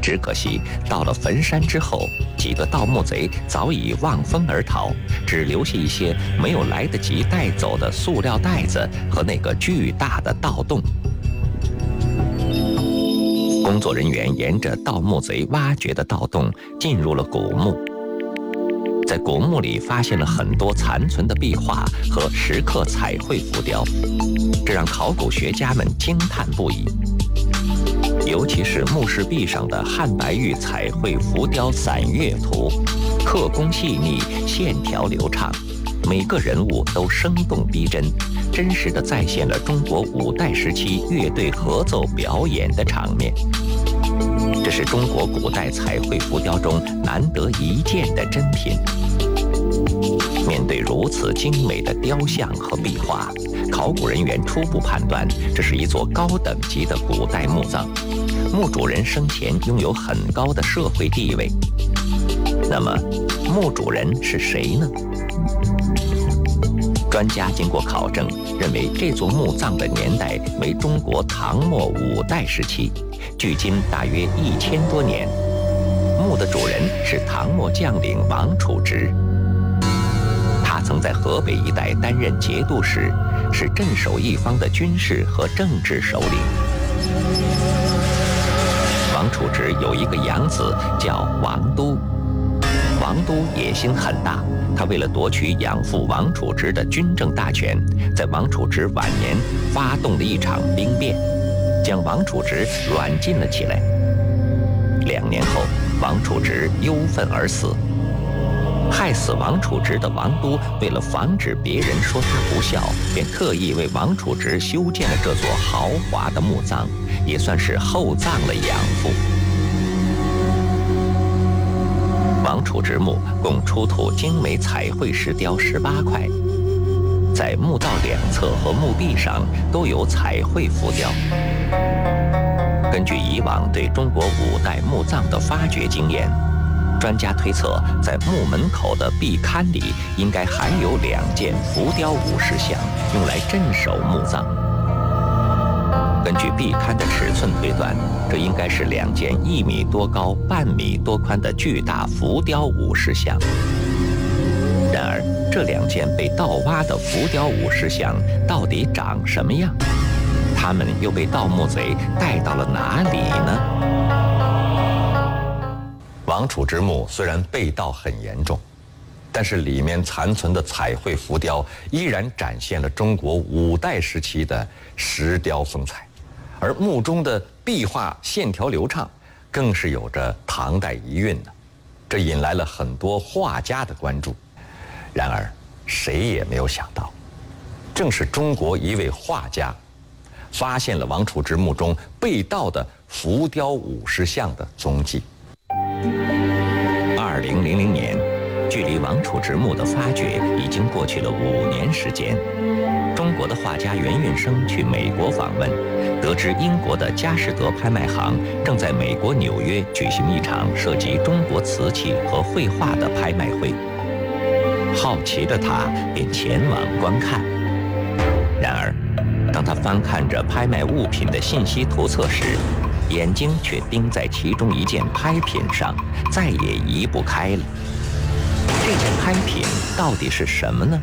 只可惜到了坟山之后，几个盗墓贼早已望风而逃，只留下一些没有来得及带走的塑料袋子和那个巨大的盗洞。工作人员沿着盗墓贼挖掘的盗洞进入了古墓，在古墓里发现了很多残存的壁画和石刻彩绘浮雕，这让考古学家们惊叹不已。尤其是墓室壁上的汉白玉彩绘浮雕散月图，刻工细腻，线条流畅，每个人物都生动逼真，真实地再现了中国五代时期乐队合奏表演的场面。这是中国古代彩绘浮雕中难得一见的珍品。面对如此精美的雕像和壁画，考古人员初步判断，这是一座高等级的古代墓葬，墓主人生前拥有很高的社会地位。那么，墓主人是谁呢？专家经过考证，认为这座墓葬的年代为中国唐末五代时期，距今大约1000多年。墓的主人是唐末将领王处直，他曾在河北一带担任节度使，是镇守一方的军事和政治首领。王处直有一个养子叫王都，王都野心很大，他为了夺取养父王处直的军政大权，在王处直晚年发动了一场兵变，将王处直软禁了起来。2年后，王处直忧愤而死。害死王处直的王都为了防止别人说他不孝，便特意为王处直修建了这座豪华的墓葬，也算是厚葬了养父。王处直墓共出土精美彩绘石雕18块，在墓道两侧和墓壁上都有彩绘浮雕。根据以往对中国五代墓葬的发掘经验，专家推测，在墓门口的壁龛里应该还有2件浮雕武士像，用来镇守墓葬。根据壁龛的尺寸推断，这应该是2件1米多高、半米多宽的巨大浮雕武士像。然而，这2件被盗挖的浮雕武士像到底长什么样？他们又被盗墓贼带到了哪里呢？ 王处直墓虽然被盗很严重，但是里面残存的彩绘浮雕依然展现了中国五代时期的石雕风采，而墓中的壁画线条流畅，更是有着唐代遗韵的，这引来了很多画家的关注。然而，谁也没有想到，正是中国一位画家发现了王处直墓中被盗的浮雕武士像的踪迹。 2000年，距离王处直墓的发掘已经过去了5年时间。中国的画家袁运生去美国访问，得知英国的佳士得拍卖行正在美国纽约举行一场涉及中国瓷器和绘画的拍卖会。好奇的他便前往观看。然而，当他翻看着拍卖物品的信息图册时，眼睛却盯在其中一件拍品上，再也移不开了。这件拍品到底是什么呢？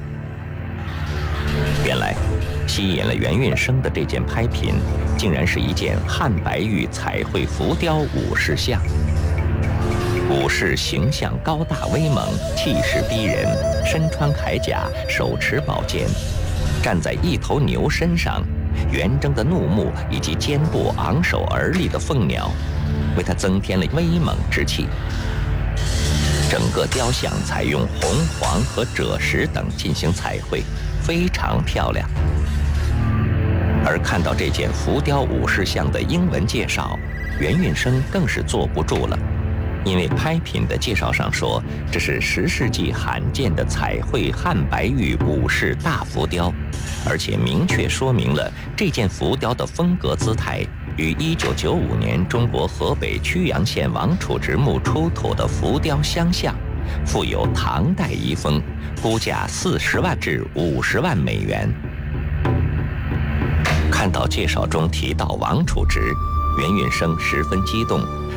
原来，吸引了袁运生的这件拍品，竟然是一件汉白玉彩绘浮雕武士像。武士形象高大威猛，气势逼人，身穿铠甲，手持宝剑，站在一头牛身上，圆睁的怒目以及肩部昂首而立的凤鸟，为他增添了威猛之气。整个雕像采用红、黄和赭石等进行彩绘，非常漂亮。而看到这件浮雕武士像的英文介绍，袁运生更是坐不住了。因为拍品的介绍上说，这是10世纪罕见的彩绘汉白玉武士大浮雕，而且明确说明了这件浮雕的风格姿态与1995年中国河北曲阳县王处直墓出土的浮雕相像，富有唐代遗风，估价40万至50万美元。看到介绍中提到王处直，袁运生十分激动，